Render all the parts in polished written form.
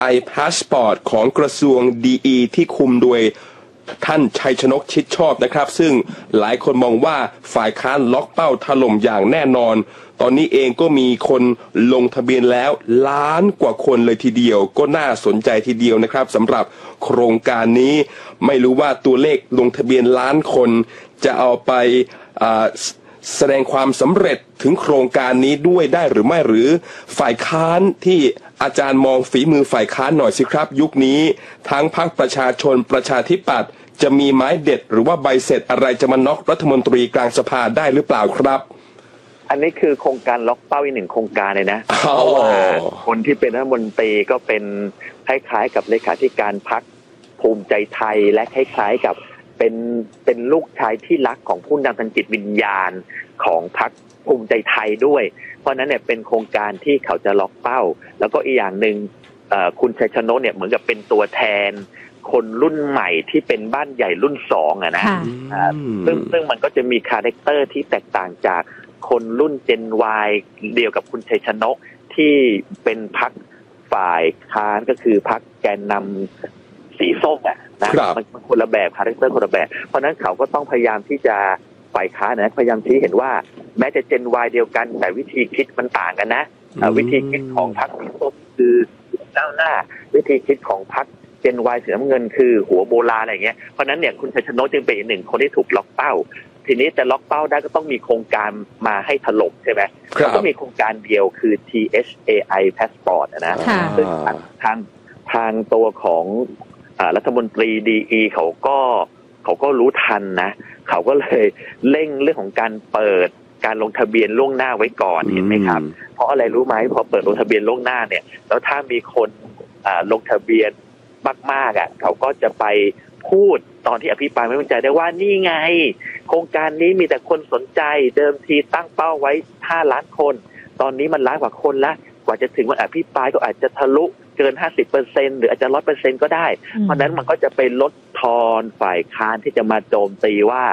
iPassport ของกระทรวงดีที่คุมโดยท่านชัยชนกชิดชอบนะครับซึ่งหลายคนมองว่าฝ่ายค้านล็อกเป้าถล่มอย่างแน่นอนตอนนี้เองก็มีคนลงทะเบียนแล้วล้านกว่าคนเลยทีเดียวก็น่าสนใจทีเดียวนะครับสำหรับโครงการนี้ไม่รู้ว่าตัวเลขลงทะเบียนล้านคนจะเอาไปแสดงความสำเร็จถึงโครงการนี้ด้วยได้หรือไม่หรือฝ่ายค้านที่อาจารย์มองฝีมือฝ่ายค้านหน่อยสิครับยุคนี้ทั้งพรรคประชาชนประชาธิปัตย์จะมีไม้เด็ดหรือว่าใบเสร็จอะไรจะมาน็อกรัฐมนตรีกลางสภาได้หรือเปล่าครับอันนี้คือโครงการล็อกเป้าอีกหนึ่งโครงการเลยนะเพราะว่าคนที่เป็นรัฐมนตรีก็เป็นคล้ายๆกับเลขาธิการพรรคภูมิใจไทยและคล้ายๆกับเป็นลูกชายที่รักของผู้นำทางจิตวิญญาณของพรรคภูมิใจไทยด้วยเพราะนั้นเนี่ยเป็นโครงการที่เขาจะล็อกเป้าแล้วก็อีกอย่างหนึ่งคุณชัยชนกเนี่ยเหมือนกับเป็นตัวแทนคนรุ่นใหม่ที่เป็นบ้านใหญ่รุ่นสองอะนะซึ่งมันก็จะมีคาแรคเตอร์ที่แตกต่างจากคนรุ่น Gen Y เดียวกับคุณชัยชนกที่เป็นพรรคฝ่ายค้านก็คือพรรคแกนนำสีส้มอะนะมันคนละแบบคาแรคเตอร์คนละแบบเพราะนั้นเขาก็ต้องพยายามที่จะฝ่ายค้านนะพยายามชี้เห็นว่าแม้จะ Gen Y เดียวกันแต่วิธีคิดมันต่างกันนะวิธีคิดของพรรคสีส้มคือก้าวหน้าวิธีคิดของพรรคเจน Y สีน้ำเงินคือหัวโบราณอะไรอย่างเงี้ยเพราะนั้นเนี่ยคุณชัยชนกจึงเป็นอีกหนึ่งคนที่ถูกล็อกเป้าทีนี้จะล็อกเป้าได้ก็ต้องมีโครงการมาให้ถล่มใช่ไหมก็มีโครงการเดียวคือ THAI Passport นะซึ่งทางตัวของรัฐมนตรีดีเขาก็รู้ทันนะเขาก็เลยเร่งเรื่องของการเปิดการลงทะเบียนล่วงหน้าไว้ก่อนเห็นไหมครับเพราะอะไรรู้ไหมพอเปิดลงทะเบียนล่วงหน้าเนี่ยแล้วถ้ามีคนลงทะเบียนมากๆเขาก็จะไปพูดตอนที่อภิปรายไม่ไว้วางใจได้ว่านี่ไงโครงการนี้มีแต่คนสนใจเดิมทีตั้งเป้าไว้5 ล้านคนตอนนี้มันล้านกว่าคนแล้วกว่าจะถึงวันอภิปรายก็อาจจะทะลุเกิน 50% หรืออาจจะ 100% ก็ได้เพราะนั้นมันก็จะไปลดทอนฝ่ายค้านที่จะมาโจมตีว่า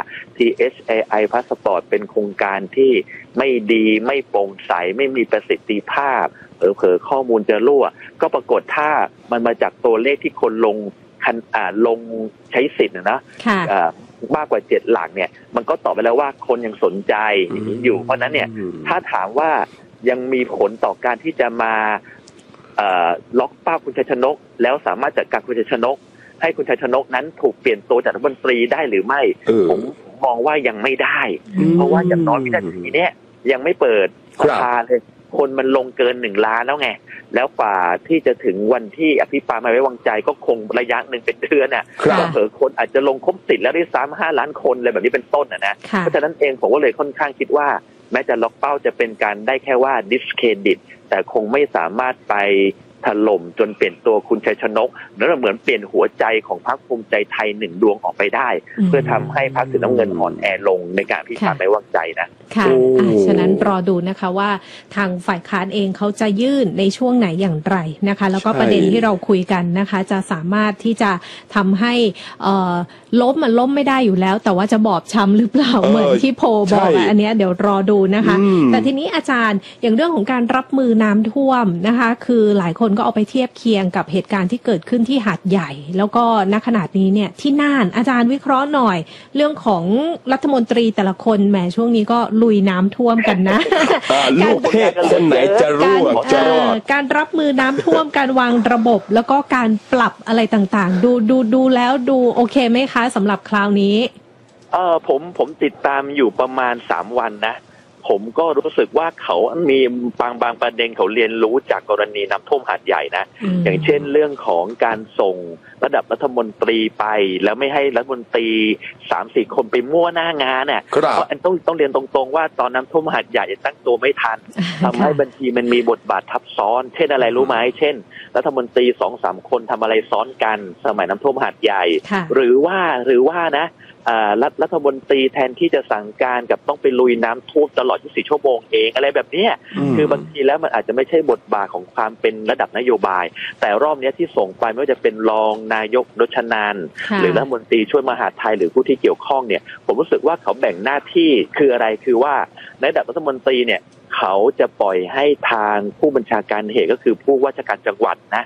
THAI Passport เป็นโครงการที่ไม่ดีไม่โปร่งใสไม่มีประสิทธิภาพเผลอข้อมูลจะรั่วก็ปรากฏถ้ามันมาจากตัวเลขที่คนลงใช้สิทธิ์นะมากกว่า7 หลักเนี่ยมันก็ตอบไปแล้วว่าคนยังสนใจอย่างนี้อยู่เพราะนั้นเนี่ยถ้าถามว่ายังมีผลต่อการที่จะมาล็อกเป้าคุณชัยชนกแล้วสามารถจัดการคุณชัยชนกให้คุณชัยชนกนั้นถูกเปลี่ยนตัวจากรัฐมนตรีได้หรือไม่ผมมองว่ายังไม่ได้เพราะว่าอย่างน้อยวินาทีนี้ยังไม่เปิดสภาเลยคนมันลงเกิน1 ล้านแล้วไงแล้วกว่าที่จะถึงวันที่อภิปรายไม่ไว้วางใจก็คงระยะหนึ่งเป็นเดือนน่ะเผลอคนอาจจะลงครบ10แล้วด้วยซ้ำ5 ล้านคนอะไรแบบนี้เป็นต้นนะเพราะฉะนั้นเองผมก็เลยค่อนข้างคิดว่าแม้จะล็อกเป้าจะเป็นการได้แค่ว่า discredit แต่คงไม่สามารถไปถล่มจนเปลี่ยนตัวคุณชัยชนกแล้วเหมือนเปลี่ยนหัวใจของพรรคภูมิใจไทย1 ดวงออกไปได้เพื่อทำให้พรรคสีน้ำเงินอ่อนแอลงในการพิพากษาไม่ไว้วางใจนะค่ะฉะนั้นรอดูนะคะว่าทางฝ่ายค้านเองเขาจะยื่นในช่วงไหนอย่างไรนะคะแล้วก็ประเด็นที่เราคุยกันนะคะจะสามารถที่จะทำให้ล้มมันล้มไม่ได้อยู่แล้วแต่ว่าจะบอบช้ำหรือเปล่าเหมือนที่โพบอกอันนี้เดี๋ยวรอดูนะคะแต่ทีนี้อาจารย์อย่างเรื่องของการรับมือน้ำท่วมนะคะคือหลายคนก็เอาไปเทียบเคียงกับเหตุการณ์ที่เกิดขึ้นที่หาดใหญ่แล้วก็ณขนาดนี้เนี่ยที่น่านอาจารย์วิเคราะห์หน่อยเรื่องของรัฐมนตรีแต่ละคนแหมช่วงนี้ก็ลุยน้ำท่วมกันนะลูกเทพคนไหนจะรั่วจะรอดการรับมือน้ำท่วมการวางระบบแล้วก็การปรับอะไรต่างๆดูแล้วดูโอเคไหมคะสำหรับคราวนี้ผมติดตามอยู่ประมาณ3 วันนะผมก็รู้สึกว่าเขามีบางประเด็นเขาเรียนรู้จากกรณีน้ำท่วมหาดใหญ่นะอย่างเช่นเรื่องของการส่งระดับรัฐมนตรีไปแล้วไม่ให้รัฐมนตรี 3-4 คนไปมั่วหน้างานเนี่ยเพราะต้องเรียนตรงๆว่าตอนน้ำท่วมหาดใหญ่ตั้งตัวไม่ทันทำให้บัญชีมันมีบทบาททับซ้อนเช่นอะไรรู้ไหมเช่นรัฐมนตรี 2-3 คนทำอะไรซ้อนกันสมัยน้ำท่วมหาดใหญ่หรือว่านะรัฐมนตรีแทนที่จะสั่งการกับต้องไปลุยน้ำท่วมตลอด24 ชั่วโมงเองอะไรแบบนี้คือบางทีแล้วมันอาจจะไม่ใช่บทบาทของความเป็นระดับนโยบายแต่รอบนี้ที่ส่งไปไม่ว่าจะเป็นรองนายกรัชนานหรือรัฐมนตรีช่วยมหาดไทยหรือผู้ที่เกี่ยวข้องเนี่ยผมรู้สึกว่าเขาแบ่งหน้าที่คืออะไรคือว่าในระดับรัฐมนตรีเนี่ยเขาจะปล่อยให้ทางผู้บัญชาการเหตุก็คือผู้ว่าราชการจังหวัดนะ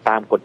ตามกฎ